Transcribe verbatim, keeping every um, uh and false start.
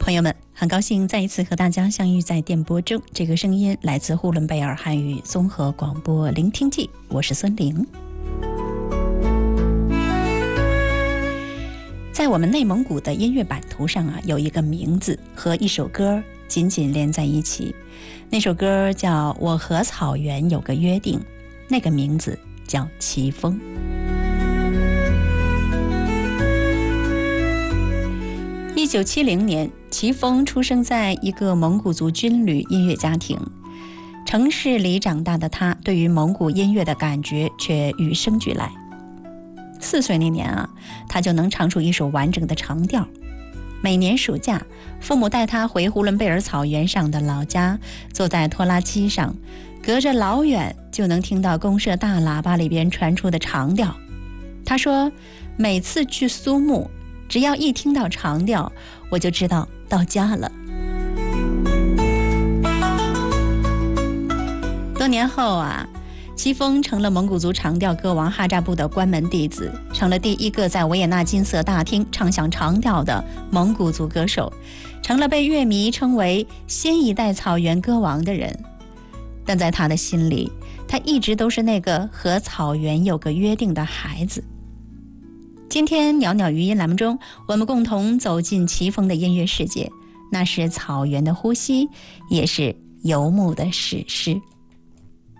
朋友们，很高兴再一次和大家相遇在电波中，这个声音来自呼伦贝尔汉语综合广播聆听记，我是孙玲。在我们内蒙古的音乐版图上啊，有一个名字和一首歌紧紧连在一起，那首歌叫《我和草原有个约定》，那个名字叫齐峰。一九七零年，齐峰出生在一个蒙古族军旅音乐家庭。城市里长大的他，对于蒙古音乐的感觉却与生俱来。四岁那年啊，他就能唱出一首完整的长调。每年暑假，父母带他回呼伦贝尔草原上的老家，坐在拖拉机上，隔着老远就能听到公社大喇叭里边传出的长调。他说，每次去苏木，只要一听到长调，我就知道到家了。多年后啊，齐峰成了蒙古族长调歌王哈扎布的关门弟子，成了第一个在维也纳金色大厅唱响长调的蒙古族歌手，成了被乐迷称为新一代草原歌王的人。但在他的心里，他一直都是那个和草原有个约定的孩子。今天袅袅余音栏目中，我们共同走进齐峰的音乐世界，那是草原的呼吸，也是游牧的史诗。